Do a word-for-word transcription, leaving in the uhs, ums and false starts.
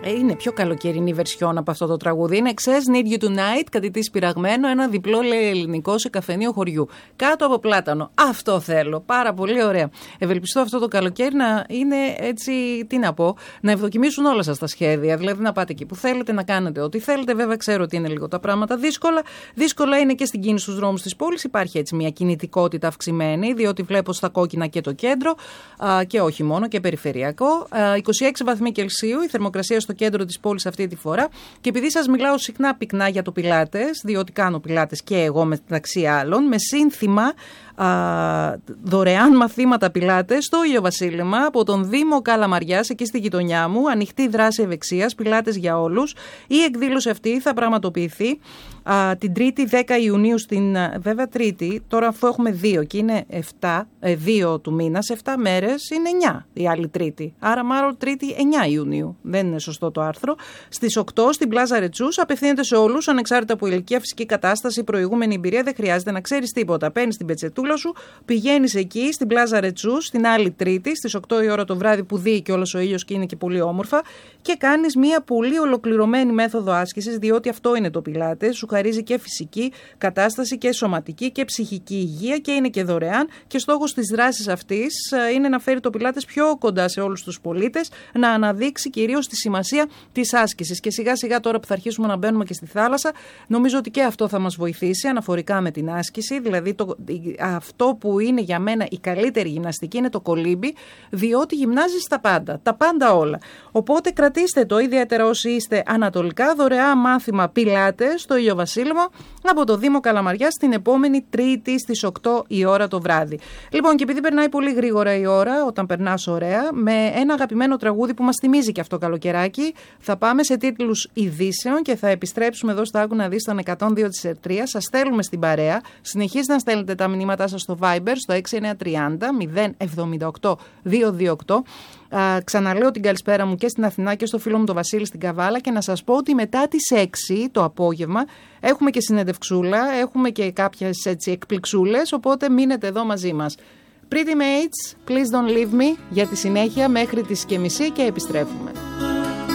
Είναι πιο καλοκαιρινή βερσιόν από αυτό το τραγούδι. Είναι Excess Need You Tonight, κάτι τη πειραγμένο, ένα διπλό λέει ελληνικό σε καφενείο χωριού. Κάτω από πλάτανο. Αυτό θέλω. Πάρα πολύ ωραία. Ευελπιστώ αυτό το καλοκαίρι να είναι έτσι, τι να πω, να ευδοκιμήσουν όλα σας τα σχέδια. Δηλαδή να πάτε εκεί που θέλετε, να κάνετε ό,τι θέλετε. Βέβαια, ξέρω ότι είναι λίγο τα πράγματα δύσκολα. Δύσκολα είναι και στην κίνηση στους δρόμους της πόλης. Υπάρχει έτσι μια κινητικότητα αυξημένη, διότι βλέπω στα κόκκινα και το κέντρο α, και όχι μόνο και περιφερειακό. Α, είκοσι έξι βαθμοί Κελσίου, η θερμοκρασία στο κέντρο της πόλης αυτή τη φορά. Και επειδή σας μιλάω συχνά πυκνά για το πιλάτες, διότι κάνω πιλάτες και εγώ μεταξύ άλλων, με σύνθημα α, δωρεάν μαθήματα πιλάτες στο Ηλιοβασίλεμα από τον Δήμο Καλαμαριάς, εκεί στη γειτονιά μου, ανοιχτή δράση ευεξίας, πιλάτες για όλους. Η εκδήλωση αυτή θα πραγματοποιηθεί α, την Τρίτη δέκα Ιουνίου στην, βέβαια Τρίτη, τώρα αφού έχουμε δύο και είναι επτά, δύο του μήνα, σε επτά μέρες είναι εννιά η άλλη Τρίτη. Άρα μάλλον Τρίτη εννιά Ιουνίου. Δεν είναι σωστό το άρθρο. Στις οκτώ στην Πλάζα Ρετσούς, απευθύνεται σε όλους, ανεξάρτητα από ηλικία, φυσική κατάσταση, προηγούμενη εμπειρία, δεν χρειάζεται να ξέρεις τίποτα. Παίρνεις την πετσετούλα σου, πηγαίνεις εκεί στην Πλάζα Ρετσούς την άλλη Τρίτη, στις οκτώ η ώρα το βράδυ που δει και όλος ο ήλιος και είναι και πολύ όμορφα, και κάνεις μια πολύ ολοκληρωμένη μέθοδο άσκησης, διότι αυτό είναι το πιλάτες. Σου χαρίζει και φυσική κατάσταση και σωματική και ψυχική υγεία και είναι και δωρεάν. Και στόχος της δράσης αυτής είναι να φέρει το πιλάτες πιο κοντά σε όλους τους πολίτες, να αναδείξει κυρίως τη σημασία της άσκησης. Και σιγά σιγά τώρα που θα αρχίσουμε να μπαίνουμε και στη θάλασσα, νομίζω ότι και αυτό θα μας βοηθήσει αναφορικά με την άσκηση. Δηλαδή το, αυτό που είναι για μένα η καλύτερη γυμναστική είναι το κολύμπι, διότι γυμνάζεις τα πάντα, τα πάντα όλα. Οπότε κρατήστε το, ιδιαίτερα όσοι είστε ανατολικά, δωρεά μάθημα πιλάτες στο Ηλιοβασίλεμα από το Δήμο Καλαμαριάς την επόμενη Τρίτη στις οκτώ η ώρα το βράδυ. Λοιπόν, και επειδή περνάει πολύ γρήγορα η ώρα, όταν περνάς ωραία, με ένα αγαπημένο τραγούδι που μας θυμίζει και αυτό καλοκαιράκι, θα πάμε σε τίτλους ειδήσεων και θα επιστρέψουμε εδώ στο Άκου να δεις τον εκατόν δύο της Ερτρίας. Σας στέλνουμε στην παρέα. Συνεχίζετε να στέλνετε τα μηνύματά σας στο Viber στο έξι εννιά τρία μηδέν μηδέν εβδομήντα οκτώ διακόσια είκοσι οκτώ. Α, ξαναλέω την καλησπέρα μου και στην Αθηνά και στο φίλο μου τον Βασίλη στην Καβάλα, και να σας πω ότι μετά τις έξι το απόγευμα έχουμε και συνεντευξούλα, έχουμε και κάποιες έτσι εκπληξούλες, οπότε μείνετε εδώ μαζί μας. Pretty Mates, Please Don't Leave Me, για τη συνέχεια μέχρι τις και μισή και επιστρέφουμε.